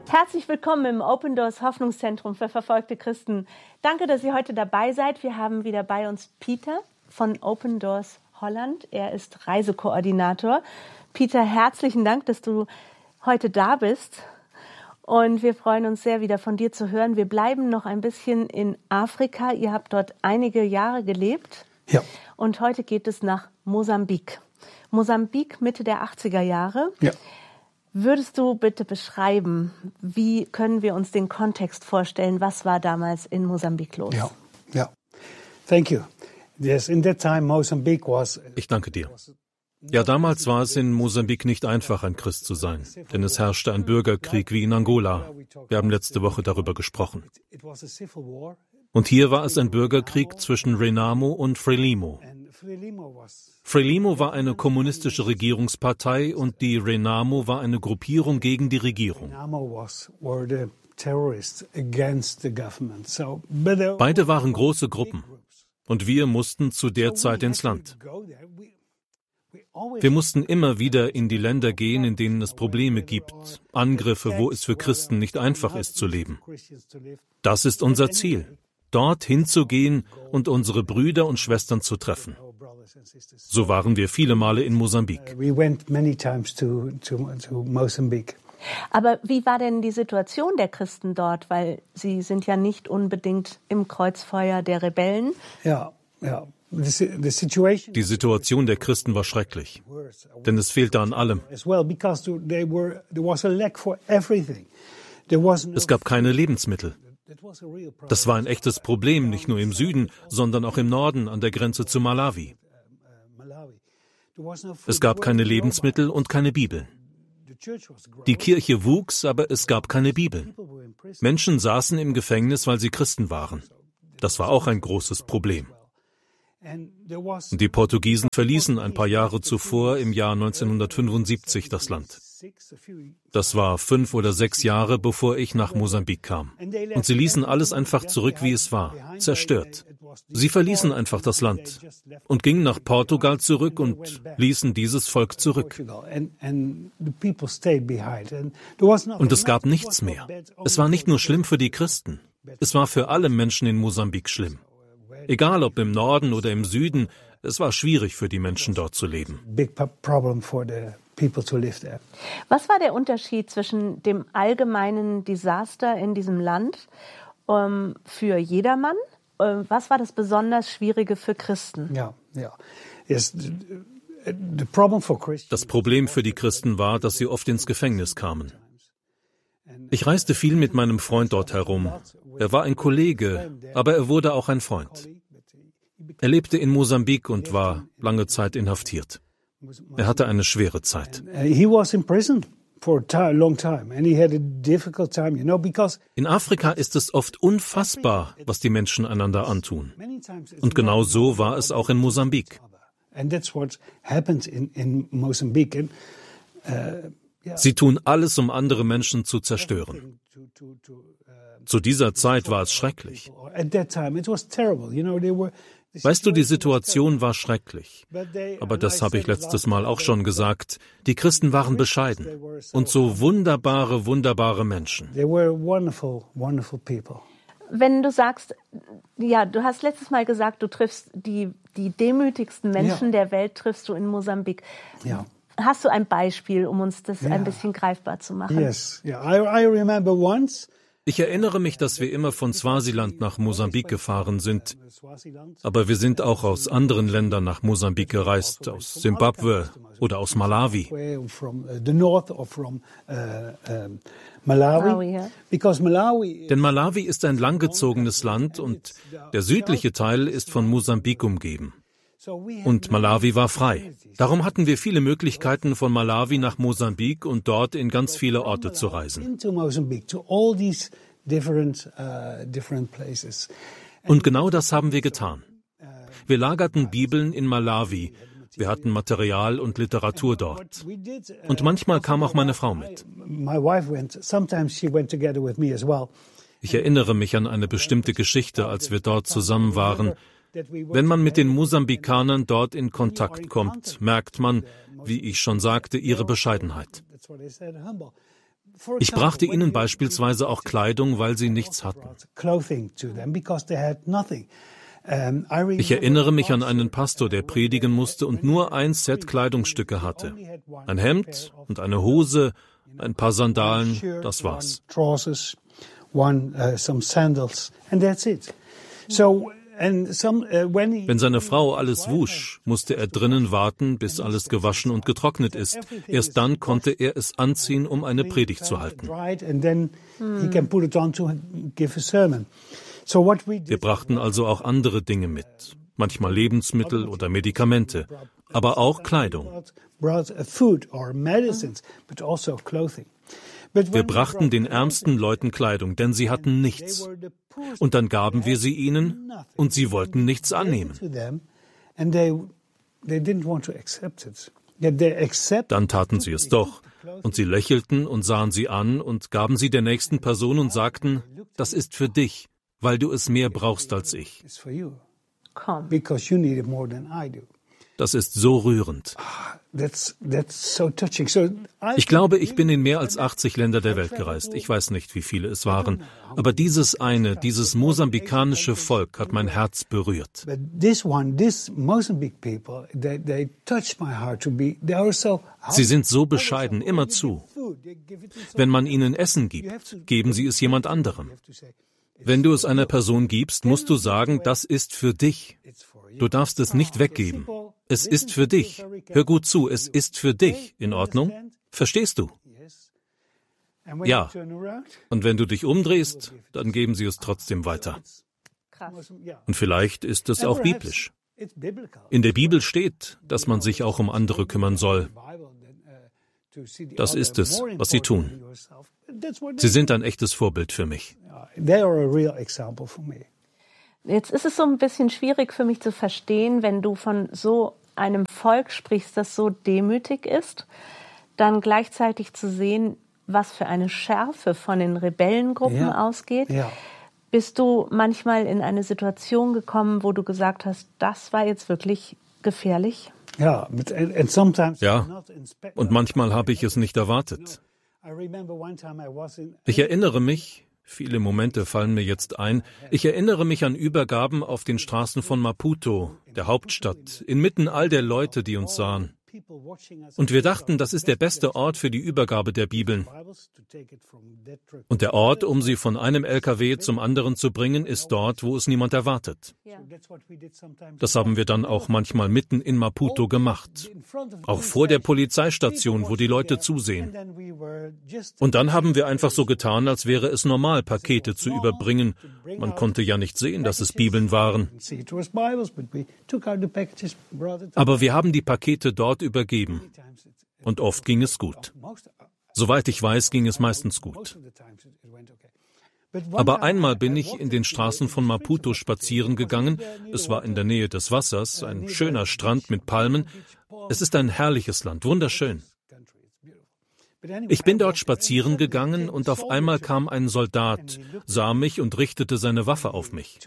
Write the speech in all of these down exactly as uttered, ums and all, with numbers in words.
Herzlich willkommen im Open Doors Hoffnungszentrum für verfolgte Christen. Danke, dass ihr heute dabei seid. Wir haben wieder bei uns Peter von Open Doors Holland. Er ist Reisekoordinator. Peter, herzlichen Dank, dass du heute da bist. Und wir freuen uns sehr, wieder von dir zu hören. Wir bleiben noch ein bisschen in Afrika. Ihr habt dort einige Jahre gelebt. Ja. Und heute geht es nach Mosambik. Mosambik Mitte der achtziger Jahre. Ja. Würdest du bitte beschreiben, wie können wir uns den Kontext vorstellen? Was war damals in Mosambik los? Ja, ja. Thank you. Yes, in that time Mozambique was. Ich danke dir. Ja, damals war es in Mosambik nicht einfach, ein Christ zu sein, denn es herrschte ein Bürgerkrieg wie in Angola. Wir haben letzte Woche darüber gesprochen. Und hier war es ein Bürgerkrieg zwischen Renamo und Frelimo. Frelimo war eine kommunistische Regierungspartei und die Renamo war eine Gruppierung gegen die Regierung. Beide waren große Gruppen und wir mussten zu der Zeit ins Land. Wir mussten immer wieder in die Länder gehen, in denen es Probleme gibt, Angriffe, wo es für Christen nicht einfach ist zu leben. Das ist unser Ziel, dort hinzugehen und unsere Brüder und Schwestern zu treffen. So waren wir viele Male in Mosambik. Aber wie war denn die Situation der Christen dort? Weil sie sind ja nicht unbedingt im Kreuzfeuer der Rebellen. Ja, ja. Die Situation der Christen war schrecklich, denn es fehlte an allem. Es gab keine Lebensmittel. Das war ein echtes Problem, nicht nur im Süden, sondern auch im Norden an der Grenze zu Malawi. Es gab keine Lebensmittel und keine Bibeln. Die Kirche wuchs, aber es gab keine Bibeln. Menschen saßen im Gefängnis, weil sie Christen waren. Das war auch ein großes Problem. Die Portugiesen verließen ein paar Jahre zuvor, im Jahr neunzehnhundertfünfundsiebzig, das Land. Das war fünf oder sechs Jahre, bevor ich nach Mosambik kam. Und sie ließen alles einfach zurück, wie es war, zerstört. Sie verließen einfach das Land und gingen nach Portugal zurück und ließen dieses Volk zurück. Und es gab nichts mehr. Es war nicht nur schlimm für die Christen, es war für alle Menschen in Mosambik schlimm. Egal ob im Norden oder im Süden, es war schwierig für die Menschen dort zu leben. Was war der Unterschied zwischen dem allgemeinen Desaster in diesem Land ähm, für jedermann? Ähm, was war das besonders Schwierige für Christen? Ja, ja. Das Problem für die Christen war, dass sie oft ins Gefängnis kamen. Ich reiste viel mit meinem Freund dort herum. Er war ein Kollege, aber er wurde auch ein Freund. Er lebte in Mosambik und war lange Zeit inhaftiert. Er hatte eine schwere Zeit. In Afrika ist es oft unfassbar, was die Menschen einander antun. Und genau so war es auch in Mosambik. Sie tun alles, um andere Menschen zu zerstören. Zu dieser Zeit war es schrecklich. Weißt du, die Situation war schrecklich. Aber das habe ich letztes Mal auch schon gesagt. Die Christen waren bescheiden und so wunderbare, wunderbare Menschen. Wenn du sagst, ja, du hast letztes Mal gesagt, du triffst die, die demütigsten Menschen ja. der Welt, triffst du in Mosambik. Ja. Hast du ein Beispiel, um uns das ja. ein bisschen greifbar zu machen? Yes. Yeah. I, I remember once. Ich erinnere mich, dass wir immer von Swasiland nach Mosambik gefahren sind. Aber wir sind auch aus anderen Ländern nach Mosambik gereist, aus Simbabwe oder aus Malawi. Denn Malawi ist ein langgezogenes Land und der südliche Teil ist von Mosambik umgeben. Und Malawi war frei. Darum hatten wir viele Möglichkeiten, von Malawi nach Mosambik und dort in ganz viele Orte zu reisen. Und genau das haben wir getan. Wir lagerten Bibeln in Malawi. Wir hatten Material und Literatur dort. Und manchmal kam auch meine Frau mit. Ich erinnere mich an eine bestimmte Geschichte, als wir dort zusammen waren. Wenn man mit den Mosambikanern dort in Kontakt kommt, merkt man, wie ich schon sagte, ihre Bescheidenheit. Ich brachte ihnen beispielsweise auch Kleidung, weil sie nichts hatten. Ich erinnere mich an einen Pastor, der predigen musste und nur ein Set Kleidungsstücke hatte. Ein Hemd und eine Hose, ein paar Sandalen, das war's. Wenn seine Frau alles wusch, musste er drinnen warten, bis alles gewaschen und getrocknet ist. Erst dann konnte er es anziehen, um eine Predigt zu halten. Wir brachten also auch andere Dinge mit, manchmal Lebensmittel oder Medikamente, aber auch Kleidung. Wir brachten den ärmsten Leuten Kleidung, denn sie hatten nichts. Und dann gaben wir sie ihnen, und sie wollten nichts annehmen. Dann taten sie es doch, und sie lächelten und sahen sie an und gaben sie der nächsten Person und sagten, das ist für dich, weil du es mehr brauchst als ich. Komm. Das ist so rührend. Ich glaube, ich bin in mehr als achtzig Länder der Welt gereist. Ich weiß nicht, wie viele es waren. Aber dieses eine, dieses mosambikanische Volk hat mein Herz berührt. Sie sind so bescheiden, immerzu. Wenn man ihnen Essen gibt, geben sie es jemand anderem. Wenn du es einer Person gibst, musst du sagen, das ist für dich. Du darfst es nicht weggeben. Es ist für dich. Hör gut zu, es ist für dich. In Ordnung? Verstehst du? Ja. Und wenn du dich umdrehst, dann geben sie es trotzdem weiter. Krass. Und vielleicht ist es auch biblisch. In der Bibel steht, dass man sich auch um andere kümmern soll. Das ist es, was sie tun. Sie sind ein echtes Vorbild für mich. Jetzt ist es so ein bisschen schwierig für mich zu verstehen, wenn du von so einem Volk sprichst, das so demütig ist, dann gleichzeitig zu sehen, was für eine Schärfe von den Rebellengruppen ja. ausgeht. Ja. Bist du manchmal in eine Situation gekommen, wo du gesagt hast, das war jetzt wirklich gefährlich? Ja, ja. Und manchmal habe ich es nicht erwartet. Ich erinnere mich, viele Momente fallen mir jetzt ein, ich erinnere mich an Übergaben auf den Straßen von Maputo, der Hauptstadt, inmitten all der Leute, die uns sahen. Und wir dachten, das ist der beste Ort für die Übergabe der Bibeln. Und der Ort, um sie von einem L K W zum anderen zu bringen, ist dort, wo es niemand erwartet. Das haben wir dann auch manchmal mitten in Maputo gemacht. Auch vor der Polizeistation, wo die Leute zusehen. Und dann haben wir einfach so getan, als wäre es normal, Pakete zu überbringen. Man konnte ja nicht sehen, dass es Bibeln waren. Aber wir haben die Pakete dort übergeben. Und oft ging es gut. Soweit ich weiß, ging es meistens gut. Aber einmal bin ich in den Straßen von Maputo spazieren gegangen. Es war in der Nähe des Wassers, ein schöner Strand mit Palmen. Es ist ein herrliches Land, wunderschön. Ich bin dort spazieren gegangen und auf einmal kam ein Soldat, sah mich und richtete seine Waffe auf mich.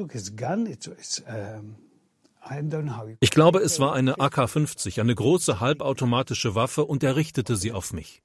Ich glaube, es war eine A K fünfzig, eine große halbautomatische Waffe, und er richtete sie auf mich.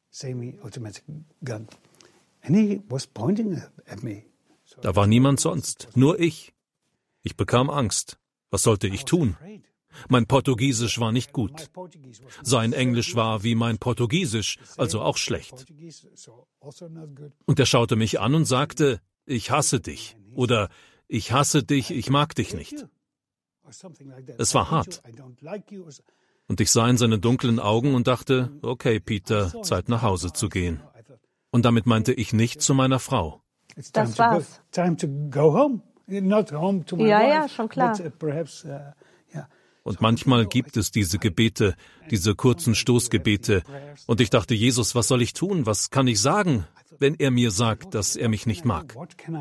Da war niemand sonst, nur ich. Ich bekam Angst. Was sollte ich tun? Mein Portugiesisch war nicht gut. Sein Englisch war wie mein Portugiesisch, also auch schlecht. Und er schaute mich an und sagte, ich hasse dich, oder ich hasse dich, ich mag dich nicht. Es war hart. Und ich sah in seine dunklen Augen und dachte, okay, Peter, Zeit nach Hause zu gehen. Und damit meinte ich nicht zu meiner Frau. Das war's. Ja, ja, schon klar. Und manchmal gibt es diese Gebete, diese kurzen Stoßgebete. Und ich dachte, Jesus, was soll ich tun? Was kann ich sagen, wenn er mir sagt, dass er mich nicht mag?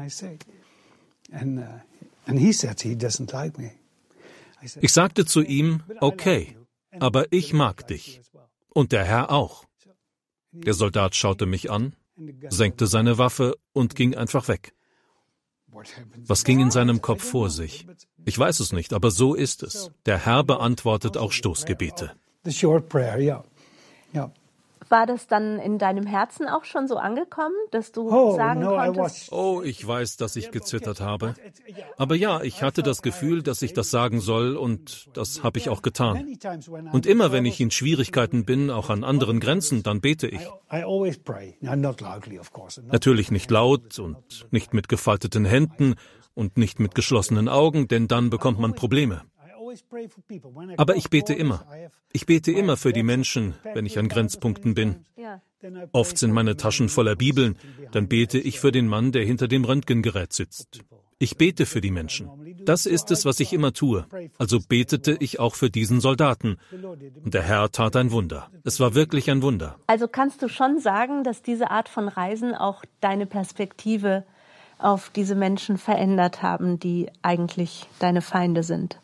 Ich sagte zu ihm, okay, aber ich mag dich. Und der Herr auch. Der Soldat schaute mich an, senkte seine Waffe und ging einfach weg. Was ging in seinem Kopf vor sich? Ich weiß es nicht, aber so ist es. Der Herr beantwortet auch Stoßgebete. War das dann in deinem Herzen auch schon so angekommen, dass du Oh, sagen no, I konntest? was. Oh, ich weiß, dass ich gezittert habe. Aber ja, ich hatte das Gefühl, dass ich das sagen soll, und das habe ich auch getan. Und immer, wenn ich in Schwierigkeiten bin, auch an anderen Grenzen, dann bete ich. I always pray. Now, not loudly, of course. Not- Natürlich nicht laut und nicht mit gefalteten Händen und nicht mit geschlossenen Augen, denn dann bekommt man Probleme. I always pray for people. When I Aber ich bete cross immer. borders, I have- Ich bete immer für die Menschen, wenn ich an Grenzpunkten bin. Ja. then I pray Oft sind for meine the Taschen man voller Bibeln, sitting behind dann me. bete ich für den Mann, der hinter dem Röntgengerät sitzt. Ich bete für die Menschen. Das ist es, was ich immer tue. Also betete ich auch für diesen Soldaten. Und der Herr tat ein Wunder. Es war wirklich ein Wunder. Also kannst du schon sagen, dass diese Art von Reisen auch deine Perspektive auf diese Menschen verändert haben, die eigentlich deine Feinde sind?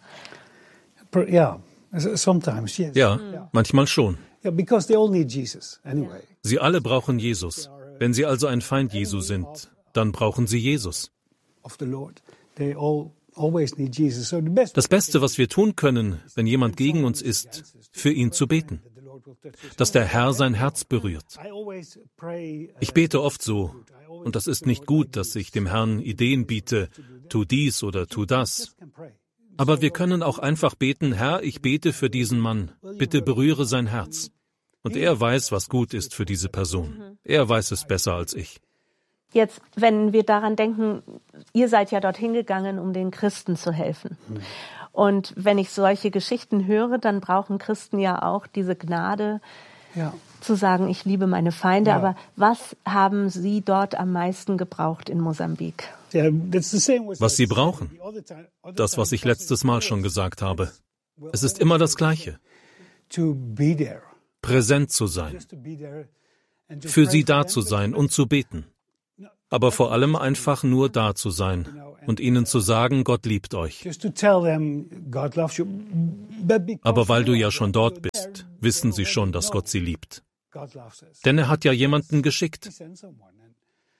Pr- Yeah, S- sometimes, yes. Ja, manchmal schon. Yeah, because they all need Jesus anyway. Sie alle brauchen Jesus. Wenn sie also ein Feind Jesu sind, dann brauchen sie Jesus. Of the Lord. They all always need Jesus. So the best Das Beste, was wir tun können, wenn jemand gegen uns ist, für ihn zu beten, the Lord will touch his dass der Herr sein Herz berührt. I always pray. uh, Ich bete oft so, und das ist nicht gut, dass ich dem Herrn Ideen biete, tu dies oder tu das. can pray. Aber wir können auch einfach beten, Herr, ich bete für diesen Mann, bitte berühre sein Herz. Und er weiß, was gut ist für diese Person. Er weiß es besser als ich. Jetzt, wenn wir daran denken, ihr seid ja dorthin gegangen, um den Christen zu helfen. Und wenn ich solche Geschichten höre, dann brauchen Christen ja auch diese Gnade, Yeah. zu sagen, ich liebe meine Feinde. Ja. Aber was haben Sie dort am meisten gebraucht in Mosambik? Yeah, that's the same with Was sie brauchen, das, was ich letztes Mal schon gesagt habe. Es ist immer das Gleiche, To be there. präsent zu sein, Just to be there and to für pray sie for da them. zu sein und zu beten. Aber vor allem einfach nur da zu sein und ihnen zu sagen, Gott liebt euch. Just to tell them God loves you. But because Aber weil du you ja are schon dort there, bist, wissen sie schon, dass Gott sie liebt. God loves us. Denn er hat ja jemanden geschickt. He sent someone. And,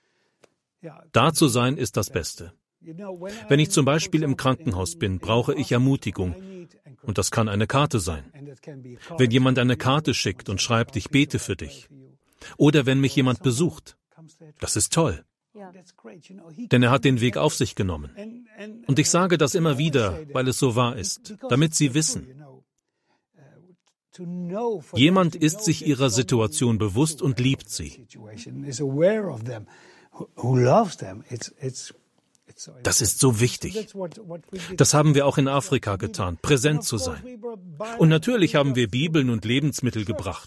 yeah, Da zu sein ist das Beste. you know, when Wenn I'm, ich zum Beispiel for im example, Krankenhaus in- bin, in brauche ich hospital, Ermutigung. I need encouragement. Und das kann eine Karte sein. And that can be a card. Wenn jemand eine Karte schickt und schreibt, ich bete für dich. Oder wenn mich jemand besucht. Comes there. Das ist toll, That's great. You know, he denn er hat den Weg auf sich genommen. and, and, Und ich sage das immer wieder, weil es so wahr ist, damit Sie wissen, you know, uh, to know for jemand them to ist know sich that ihrer somebody Situation bewusst und liebt sie. situation is aware of them, who, who loves them. It's it's it's so Das ist so wichtig. That's what, what we did. Das haben wir auch in Afrika getan, präsent zu sein. Und natürlich haben wir Bibeln und Lebensmittel gebracht,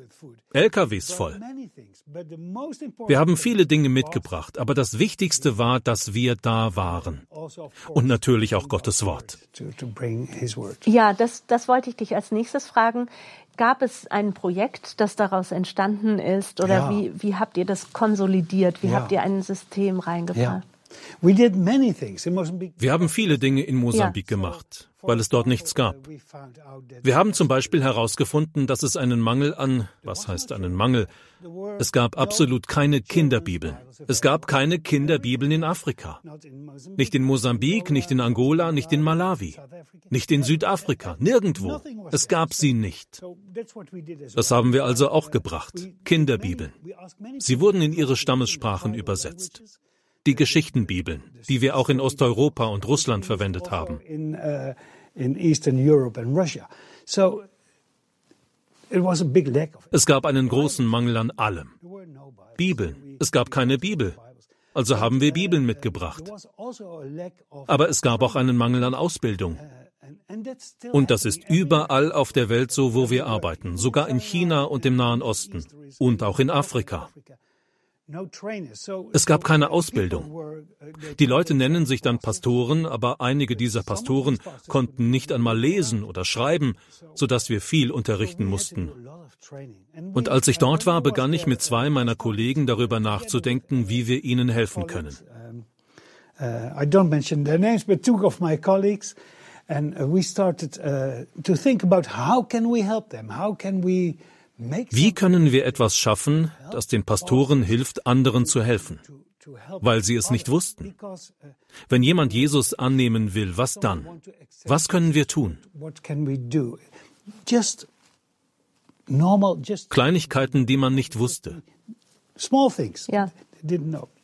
L K Ws voll. Wir haben viele Dinge mitgebracht, aber das Wichtigste war, dass wir da waren. Und natürlich auch Gottes Wort. To, to bring his word. Ja, das, das wollte ich dich als nächstes fragen. Gab es ein Projekt, das daraus entstanden ist? Oder Ja. wie, wie habt ihr das konsolidiert? Wie Ja. habt ihr ein System reingebracht? We did many things in Mozambique. Wir haben viele Dinge in Mosambik gemacht, weil es dort nichts gab. Wir haben zum Beispiel herausgefunden, dass es einen Mangel an, was heißt einen Mangel? Es gab absolut keine Kinderbibeln. Es gab keine Kinderbibeln in Afrika. Nicht in Mosambik, nicht in Angola, nicht in Malawi, nicht in Südafrika, nirgendwo. Es gab sie nicht. Das haben wir also auch gebracht, Kinderbibeln. Sie wurden in ihre Stammessprachen übersetzt. Die Geschichtenbibeln, die wir auch in Osteuropa und Russland verwendet haben. In, uh, in Eastern Europe and Russia. So it was a big lack of it. Es gab einen großen Mangel an allem. There were no Bibles. Bibeln. Es gab keine Bibel. Also haben wir Bibeln mitgebracht. There was also a lack of Aber es gab auch einen Mangel an Ausbildung. and, and that's still Und das ist happening. überall auf der Welt so, wo wir arbeiten. Sogar in China und im Nahen Osten. Und auch in Afrika. No trainers. So, Es gab so keine people Ausbildung. were, uh, they- Die Leute nennen sich dann Pastoren, aber einige dieser Pastoren konnten nicht einmal lesen oder schreiben, sodass wir viel unterrichten mussten. a lot of training. And Und we- als ich dort when I war, was begann ich there, mit zwei meiner Kollegen darüber nachzudenken, wie wir ihnen helfen können. um, uh, I don't mention their names, but two of my colleagues, and uh, we started uh, to think about how can we help them? How can we make Wie können wir etwas schaffen, das den Pastoren hilft, anderen zu helfen? to, to help Weil sie es nicht wussten. because uh, Wenn jemand Jesus annehmen will, was dann? Was können wir tun? what can we do? Just normal, just Kleinigkeiten, die man nicht wusste. small things. Ja. They didn't know.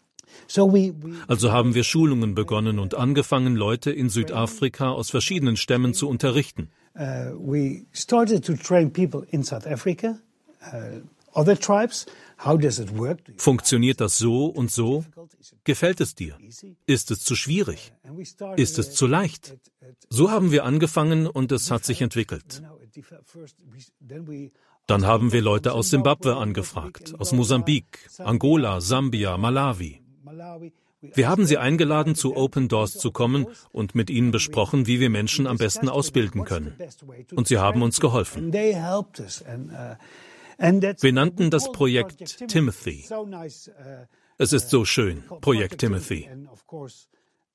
So we, we Also haben wir Schulungen begonnen und angefangen, Leute in Südafrika aus verschiedenen Stämmen zu unterrichten. uh, we started to train people in South Africa, uh, other tribes. How does it work? Funktioniert das so und so? Gefällt es dir? Ist es zu schwierig? And we started, Ist es zu leicht? So haben wir angefangen und es hat sich entwickelt. you know, it developed first, we- then we Dann haben wir Leute aus Simbabwe angefragt, aus Mosambik, Angola, Sambia, Malawi. Malawi. We Wir haben sie eingeladen, zu Open Doors zu kommen und mit ihnen besprochen, wie wir Menschen am besten ausbilden können. Und sie haben uns geholfen. And they helped us. And, uh, and that's Wir nannten das Projekt Timothy. so nice. Uh, Es ist so schön, Projekt Timothy. And of course,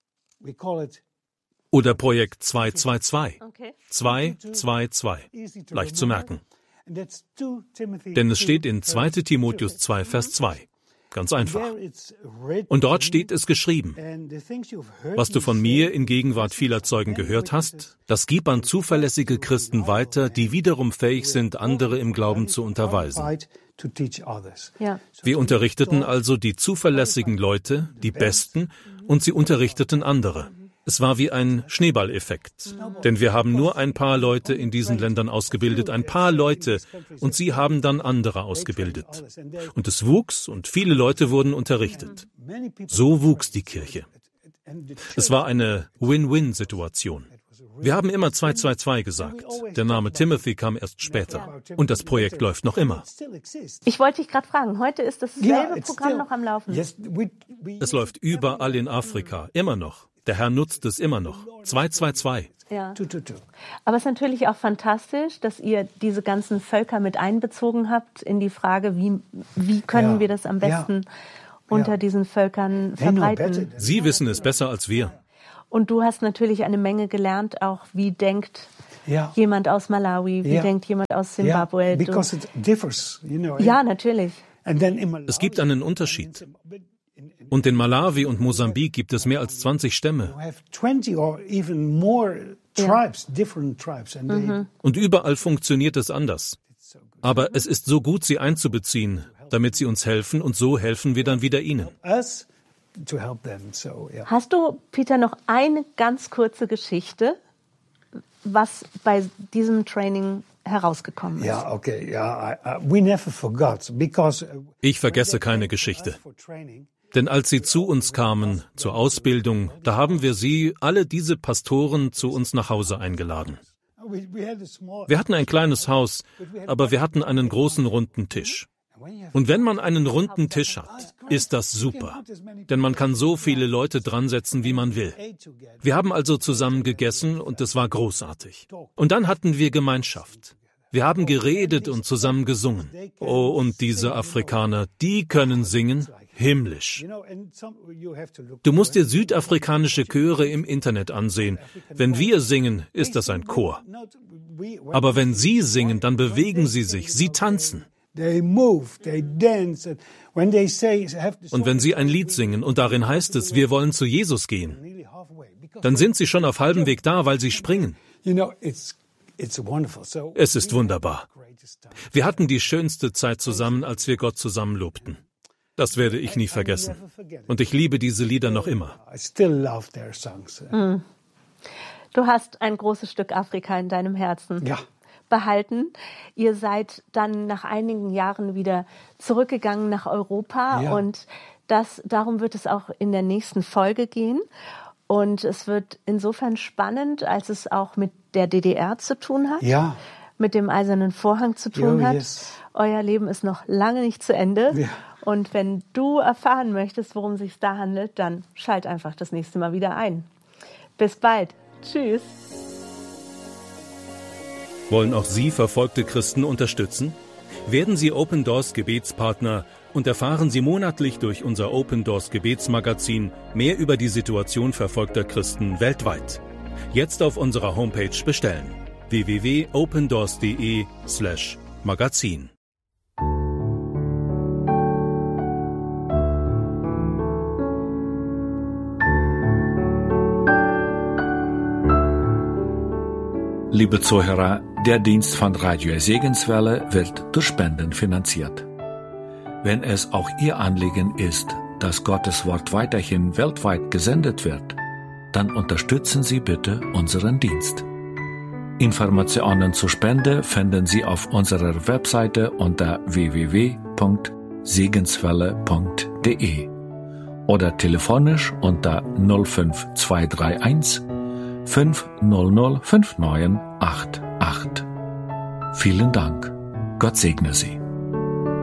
we call it Oder Projekt zwei zwei zwei. Okay. zwei zwei zwei. easy to Leicht zu remember. merken. And that's two Timothy Denn es two, steht in verse zweiter Timotheus two. zwei, Vers zwei. Ganz einfach. There it's written, Und dort steht es geschrieben. and the things you've heard Was du me von say, mir in Gegenwart vieler Zeugen gehört hast, das gib an zuverlässige Christen weiter, die wiederum fähig sind, andere im Glauben zu unterweisen. to teach others. Ja. Wir unterrichteten also die zuverlässigen Leute, die Besten, und sie unterrichteten andere. Es war wie ein Schneeballeffekt. Denn wir haben nur ein paar Leute in diesen Ländern ausgebildet, ein paar Leute, und sie haben dann andere ausgebildet. Und es wuchs und viele Leute wurden unterrichtet. Many people So wuchs die Kirche. and the Es war eine Win-Win-Situation. Wir haben immer zwei zwei zwei gesagt. Der Name Timothy kam erst später. Und das Projekt läuft noch immer. still exists. Ich wollte dich gerade fragen, heute ist dasselbe Yeah, it's Programm still- noch am Laufen. Yes, we, we, Es läuft überall in Afrika, immer noch. Der Herr nutzt es immer noch. zwei zwei zwei. Ja. two, two, two. Aber es ist natürlich auch fantastisch, dass ihr diese ganzen Völker mit einbezogen habt in die Frage, wie, wie können Ja. wir das am Ja. besten unter diesen Völkern They know verbreiten. better than- Sie wissen es besser als wir. Und du hast natürlich eine Menge gelernt, auch wie denkt Ja. jemand aus Malawi, wie Ja. denkt jemand aus Yeah, Zimbabwe. Du- because it differs, you know. ja, natürlich. And then in Malawi, Es gibt einen Unterschied. Und in Malawi und Mosambik gibt es mehr als zwanzig Stämme. you have twenty or even more tribes, different tribes, and they, Und überall funktioniert es anders. Aber es ist so gut, sie einzubeziehen, damit sie uns helfen, und so helfen wir dann wieder ihnen. us to help them. So yeah. Hast du, Peter, noch eine ganz kurze Geschichte, was bei diesem Training herausgekommen ist? Yeah, okay. Yeah, I, I, we never forgot because uh, Ich vergesse keine Geschichte. for training, Denn als sie zu uns kamen, zur Ausbildung, da haben wir sie, alle diese Pastoren, zu uns nach Hause eingeladen. we, we had a small. Wir hatten ein kleines Haus, aber wir hatten einen großen runden Tisch. Und wenn man einen runden Tisch hat, ist das super. Denn man kann so viele Leute dran setzen, wie man will. Wir haben also zusammen gegessen und es war großartig. Und dann hatten wir Gemeinschaft. Wir haben geredet und zusammen gesungen. Oh, und diese Afrikaner, die können singen, himmlisch. You know, and some you have to look. Du musst dir südafrikanische Chöre im Internet ansehen. Wenn wir singen, ist das ein Chor. Not, we, Aber wenn sie singen, dann bewegen sie sich, sie tanzen. they move, they dance, and when they say have the Und wenn sie ein Lied singen und darin heißt es, wir wollen zu Jesus gehen, nearly halfway, because dann sind sie schon auf halbem Weg da, weil sie springen. you know it's it's wonderful. So Es ist wunderbar. greatest time. Wir hatten die schönste Zeit zusammen, als wir Gott zusammen lobten. Das werde ich nie vergessen. Und ich liebe diese Lieder noch immer. I still love their songs. Du hast ein großes Stück Afrika in deinem Herzen Ja. behalten. Ihr seid dann nach einigen Jahren wieder zurückgegangen nach Europa Ja. und das, darum wird es auch in der nächsten Folge gehen. Und es wird insofern spannend, als es auch mit der D D R zu tun hat, Ja. mit dem Eisernen Vorhang zu tun Oh, hat. yes. Euer Leben ist noch lange nicht zu Ende. Ja. Und wenn du erfahren möchtest, worum es sich da handelt, dann schalt einfach das nächste Mal wieder ein. Bis bald. Tschüss. Wollen auch Sie verfolgte Christen unterstützen? Werden Sie Open Doors Gebetspartner und erfahren Sie monatlich durch unser Open Doors Gebetsmagazin mehr über die Situation verfolgter Christen weltweit. Jetzt auf unserer Homepage bestellen: w w w punkt opendoors punkt de slash magazin. Liebe Zuhörer, der Dienst von Radio Segenswelle wird durch Spenden finanziert. Wenn es auch Ihr Anliegen ist, dass Gottes Wort weiterhin weltweit gesendet wird, dann unterstützen Sie bitte unseren Dienst. Informationen zur Spende finden Sie auf unserer Webseite unter w w w punkt segenswelle punkt d e oder telefonisch unter null fünf zwei drei eins fünf null null fünf neun acht acht. Vielen Dank. Gott segne Sie.